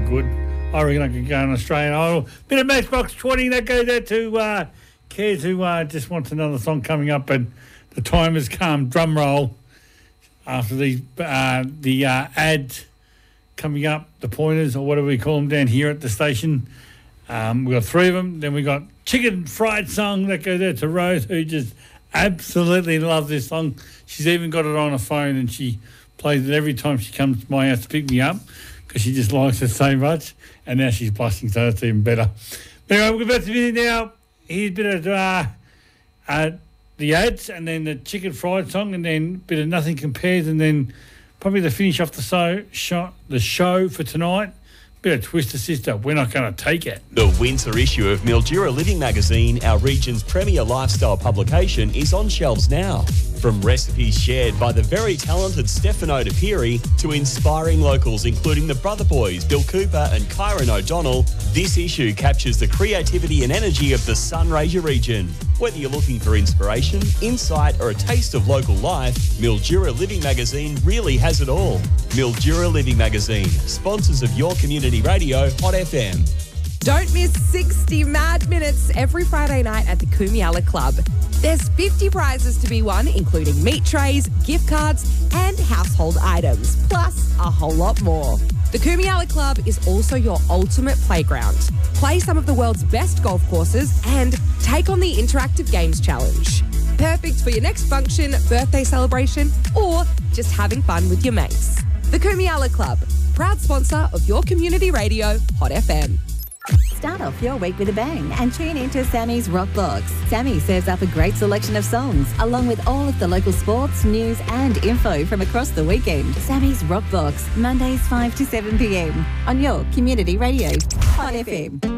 good. I reckon I could go on Australian Idol. Bit of Matchbox 20 that goes out to Cares who just wants another song coming up, and the time has come. Drum roll after the ads coming up, the pointers or whatever we call them down here at the station. We've got three of them. Then we got Chicken Fried Song that goes out to Rose, who just absolutely loves this song. She's even got it on her phone and she plays it every time she comes to my house to pick me up because she just likes it so much. And now she's blushing, so it's even better. Anyway, we're about to finish now. Here's a bit of the ads and then the Chicken Fried Song and then a bit of Nothing Compares and then probably to finish off the show for tonight. Bit of Twister Sister, We're Not Gonna Take It. The winter issue of Mildura Living Magazine, our region's premier lifestyle publication, is on shelves now. From recipes shared by the very talented Stefano Depiri to inspiring locals including the Brother Boys, Bill Cooper and Kyron O'Donnell, this issue captures the creativity and energy of the Sunraysia region. Whether you're looking for inspiration, insight or a taste of local life, Mildura Living Magazine really has it all. Mildura Living Magazine, sponsors of your community radio, Hot FM. Don't miss 60 mad minutes every Friday night at the Kumiala Club. There's 50 prizes to be won, including meat trays, gift cards, and household items, plus a whole lot more. The Kumiala Club is also your ultimate playground. Play some of the world's best golf courses and take on the Interactive Games Challenge. Perfect for your next function, birthday celebration, or just having fun with your mates. The Kumiala Club, proud sponsor of your community radio, Hot FM. Start off your week with a bang and tune into Sammy's Rock Box. Sammy serves up a great selection of songs, along with all of the local sports, news and info from across the weekend. Sammy's Rock Box, Mondays 5 to 7 p.m. on your community radio, Hot FM.